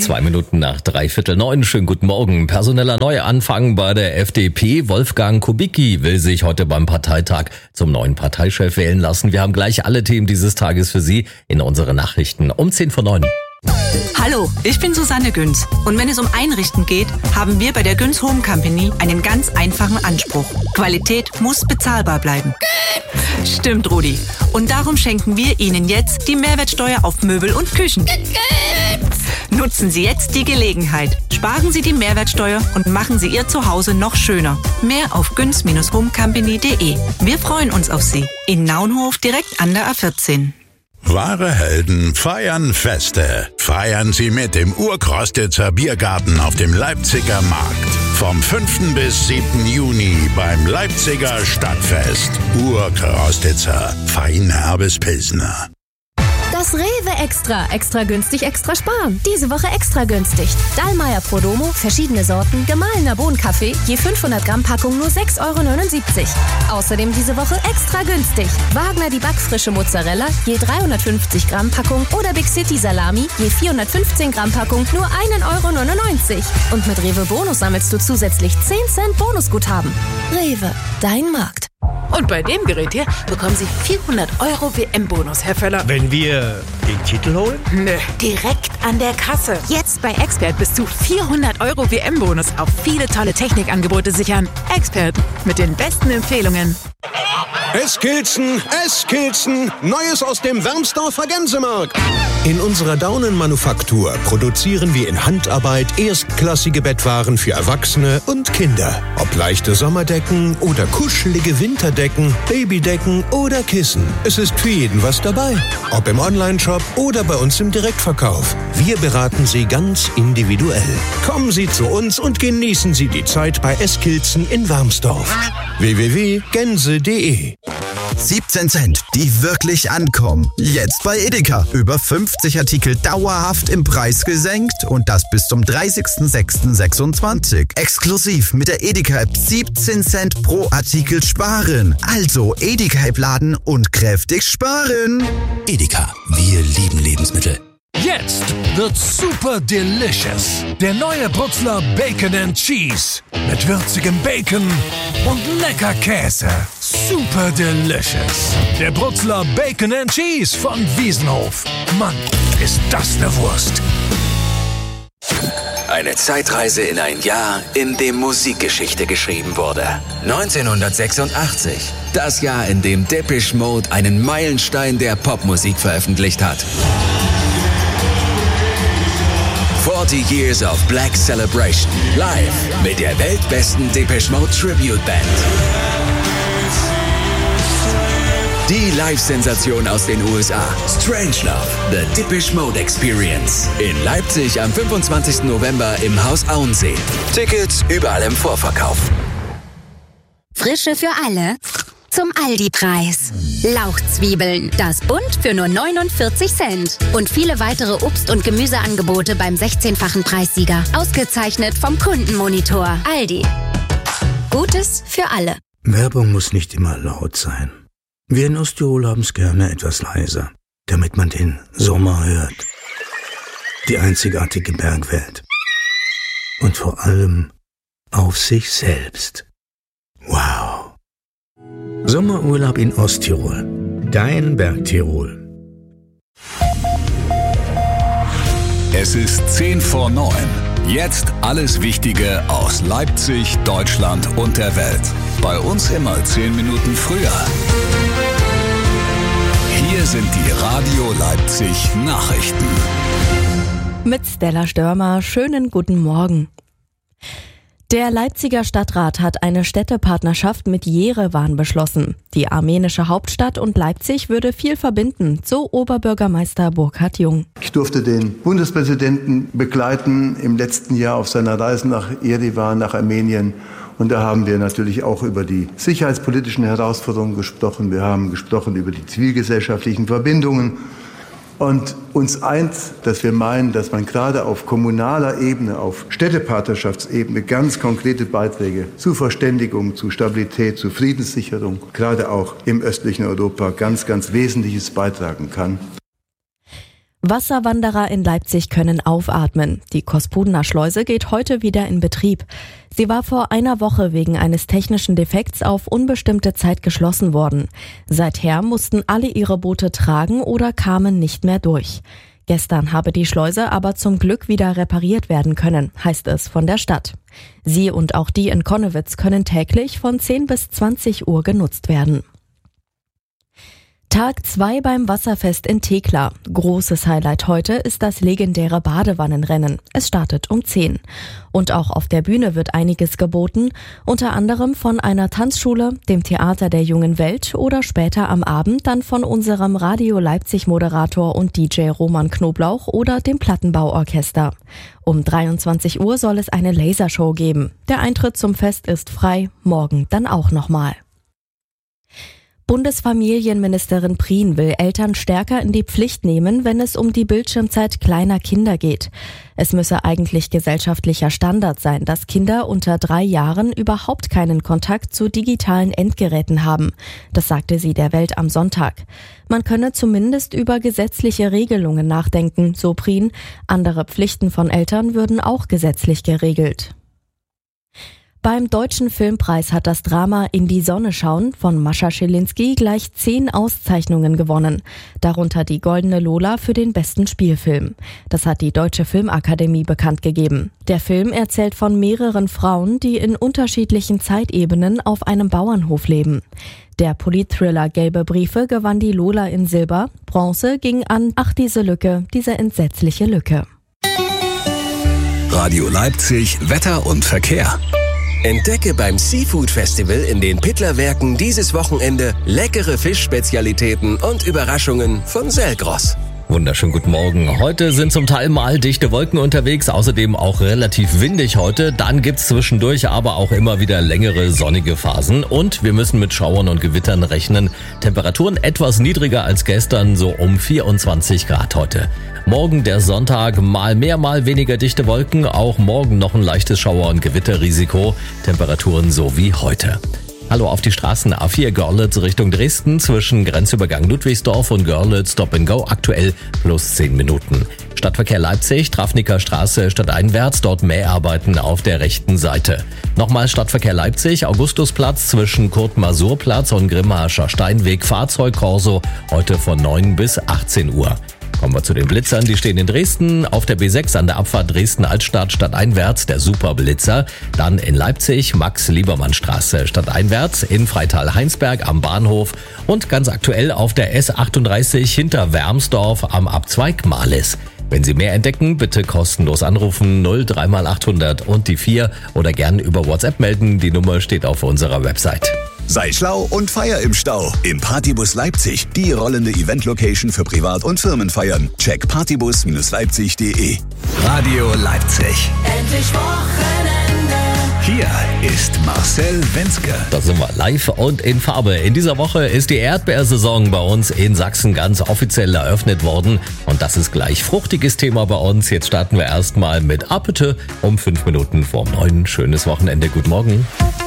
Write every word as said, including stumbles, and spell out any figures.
Zwei Minuten nach dreiviertel neun. Schönen guten Morgen. Personeller Neuanfang bei der F D P. Wolfgang Kubicki will sich heute beim Parteitag zum neuen Parteichef wählen lassen. Wir haben gleich alle Themen dieses Tages für Sie in unsere Nachrichten um zehn vor neun. Hallo, ich bin Susanne Günz und wenn es um Einrichten geht, haben wir bei der Günz Home Company einen ganz einfachen Anspruch. Qualität muss bezahlbar bleiben. Stimmt, Rudi. Und darum schenken wir Ihnen jetzt die Mehrwertsteuer auf Möbel und Küchen. Nutzen Sie jetzt die Gelegenheit. Sparen Sie die Mehrwertsteuer und machen Sie Ihr Zuhause noch schöner. Mehr auf günz Bindestrich homecompany punkt de. Wir freuen uns auf Sie. In Naunhof direkt an der A vierzehn. Wahre Helden feiern Feste. Feiern Sie mit im Urkrostitzer Biergarten auf dem Leipziger Markt. Vom fünften bis siebten Juni beim Leipziger Stadtfest. Urkrostitzer. Feinherbes Pilsner. Das Rewe Extra. Extra günstig, extra sparen. Diese Woche extra günstig. Dallmayr Prodomo, verschiedene Sorten, gemahlener Bohnenkaffee, je fünfhundert Gramm Packung nur sechs Euro neunundsiebzig. Außerdem diese Woche extra günstig. Wagner die backfrische Mozzarella, je dreihundertfünfzig Gramm Packung oder Big City Salami, je vierhundertfünfzehn Gramm Packung nur ein Euro neunundneunzig. Und mit Rewe Bonus sammelst du zusätzlich zehn Cent Bonusguthaben. Rewe, dein Markt. Und bei dem Gerät hier bekommen Sie vierhundert Euro W M-Bonus, Herr Völler. Wenn wir den Titel holen? Nö, direkt an der Kasse. Jetzt bei Expert bis zu vierhundert Euro W M-Bonus auf viele tolle Technikangebote sichern. Expert mit den besten Empfehlungen. Eskilzen, Eskilzen, Neues aus dem Wermsdorfer Gänsemarkt. In unserer Daunenmanufaktur produzieren wir in Handarbeit erstklassige Bettwaren für Erwachsene und Kinder. Ob leichte Sommerdecken oder kuschelige Winterdecken, Babydecken oder Kissen. Es ist für jeden was dabei. Ob im Onlineshop oder bei uns im Direktverkauf. Wir beraten Sie ganz individuell. Kommen Sie zu uns und genießen Sie die Zeit bei Eskilzen in Wermsdorf. w w w punkt gänse punkt de siebzehn Cent, die wirklich ankommen. Jetzt bei Edeka. Über fünfzig Artikel dauerhaft im Preis gesenkt und das bis zum dreißigsten sechsten sechsundzwanzig. Exklusiv mit der Edeka-App siebzehn Cent pro Artikel sparen. Also Edeka-App laden und kräftig sparen. Edeka, wir lieben Lebensmittel. Jetzt wird super delicious. Der neue Brutzler Bacon and Cheese. Mit würzigem Bacon und lecker Käse. Super delicious. Der Brutzler Bacon and Cheese von Wiesenhof. Mann, ist das eine Wurst. Eine Zeitreise in ein Jahr, in dem Musikgeschichte geschrieben wurde. neunzehnhundertsechsundachtzig. Das Jahr, in dem Depeche Mode einen Meilenstein der Popmusik veröffentlicht hat. forty Years of Black Celebration. Live mit der weltbesten Depeche Mode Tribute Band. Die Live-Sensation aus den U S A. Strangelove, The Depeche Mode Experience. In Leipzig am fünfundzwanzigsten November im Haus Auensee. Tickets überall im Vorverkauf. Frische für alle. Zum Aldi-Preis. Lauchzwiebeln, das Bund für nur neunundvierzig Cent. Und viele weitere Obst- und Gemüseangebote beim sechzehnfachen Preissieger. Ausgezeichnet vom Kundenmonitor. Aldi. Gutes für alle. Werbung muss nicht immer laut sein. Wir in Osttirol haben es gerne etwas leiser, damit man den Sommer hört. Die einzigartige Bergwelt. Und vor allem auf sich selbst. Wow. Sommerurlaub in Osttirol. Dein Bergtirol. Es ist zehn vor neun. Jetzt alles Wichtige aus Leipzig, Deutschland und der Welt. Bei uns immer zehn Minuten früher. Hier sind die Radio Leipzig Nachrichten. Mit Stella Störmer, schönen guten Morgen. Der Leipziger Stadtrat hat eine Städtepartnerschaft mit Jerewan beschlossen. Die armenische Hauptstadt und Leipzig würde viel verbinden, so Oberbürgermeister Burkhard Jung. Ich durfte den Bundespräsidenten begleiten im letzten Jahr auf seiner Reise nach Jerewan, nach Armenien. Und da haben wir natürlich auch über die sicherheitspolitischen Herausforderungen gesprochen. Wir haben gesprochen über die zivilgesellschaftlichen Verbindungen. Und uns eint, dass wir meinen, dass man gerade auf kommunaler Ebene, auf Städtepartnerschaftsebene ganz konkrete Beiträge zu Verständigung, zu Stabilität, zu Friedenssicherung, gerade auch im östlichen Europa ganz, ganz Wesentliches beitragen kann. Wasserwanderer in Leipzig können aufatmen. Die Kospudener Schleuse geht heute wieder in Betrieb. Sie war vor einer Woche wegen eines technischen Defekts auf unbestimmte Zeit geschlossen worden. Seither mussten alle ihre Boote tragen oder kamen nicht mehr durch. Gestern habe die Schleuse aber zum Glück wieder repariert werden können, heißt es von der Stadt. Sie und auch die in Connewitz können täglich von zehn bis zwanzig Uhr genutzt werden. Tag zwei beim Wasserfest in Thekla. Großes Highlight heute ist das legendäre Badewannenrennen. Es startet um zehn. Und auch auf der Bühne wird einiges geboten, unter anderem von einer Tanzschule, dem Theater der jungen Welt oder später am Abend dann von unserem Radio Leipzig Moderator und D J Roman Knoblauch oder dem Plattenbauorchester. Um dreiundzwanzig Uhr soll es eine Lasershow geben. Der Eintritt zum Fest ist frei, morgen dann auch nochmal. Bundesfamilienministerin Prien will Eltern stärker in die Pflicht nehmen, wenn es um die Bildschirmzeit kleiner Kinder geht. Es müsse eigentlich gesellschaftlicher Standard sein, dass Kinder unter drei Jahren überhaupt keinen Kontakt zu digitalen Endgeräten haben. Das sagte sie der Welt am Sonntag. Man könne zumindest über gesetzliche Regelungen nachdenken, so Prien. Andere Pflichten von Eltern würden auch gesetzlich geregelt. Beim Deutschen Filmpreis hat das Drama In die Sonne schauen von Mascha Schilinski gleich zehn Auszeichnungen gewonnen. Darunter die Goldene Lola für den besten Spielfilm. Das hat die Deutsche Filmakademie bekannt gegeben. Der Film erzählt von mehreren Frauen, die in unterschiedlichen Zeitebenen auf einem Bauernhof leben. Der Politthriller Gelbe Briefe gewann die Lola in Silber. Bronze ging an Ach, diese Lücke, diese entsetzliche Lücke. Radio Leipzig, Wetter und Verkehr. Entdecke beim Seafood Festival in den Pittlerwerken dieses Wochenende leckere Fischspezialitäten und Überraschungen von Selgros. Wunderschönen guten Morgen. Heute sind zum Teil mal dichte Wolken unterwegs, außerdem auch relativ windig heute. Dann gibt's zwischendurch aber auch immer wieder längere sonnige Phasen und wir müssen mit Schauern und Gewittern rechnen. Temperaturen etwas niedriger als gestern, so um vierundzwanzig Grad heute. Morgen der Sonntag, mal mehr, mal weniger dichte Wolken, auch morgen noch ein leichtes Schauer- und Gewitterrisiko. Temperaturen so wie heute. Hallo auf die Straßen A vier Görlitz Richtung Dresden zwischen Grenzübergang Ludwigsdorf und Görlitz Stop and Go aktuell plus zehn Minuten. Stadtverkehr Leipzig, Trafniker Straße stadteinwärts, dort Mäharbeiten auf der rechten Seite. Nochmal Stadtverkehr Leipzig, Augustusplatz zwischen Kurt-Masur-Platz und Grimmacher Steinweg, Fahrzeugkorso heute von neun bis achtzehn Uhr. Kommen wir zu den Blitzern, die stehen in Dresden, auf der B sechs an der Abfahrt Dresden-Altstadt stadteinwärts, der Superblitzer. Dann in Leipzig, Max-Liebermann-Straße stadteinwärts, in Freital-Heinsberg am Bahnhof und ganz aktuell auf der S achtunddreißig hinter Wermsdorf am Abzweig Marlis. Wenn Sie mehr entdecken, bitte kostenlos anrufen null drei mal achthundert und die vier oder gern über WhatsApp melden. Die Nummer steht auf unserer Website. Sei schlau und feier im Stau. Im Partybus Leipzig, die rollende Event-Location für Privat- und Firmenfeiern. Check partybus Leipzig punkt de. Radio Leipzig. Endlich Wochenende. Hier ist Marcel Wenzke. Da sind wir live und in Farbe. In dieser Woche ist die Erdbeersaison bei uns in Sachsen ganz offiziell eröffnet worden. Und das ist gleich fruchtiges Thema bei uns. Jetzt starten wir erstmal mit Apete um fünf Minuten vor neun. Schönes Wochenende. Guten Morgen.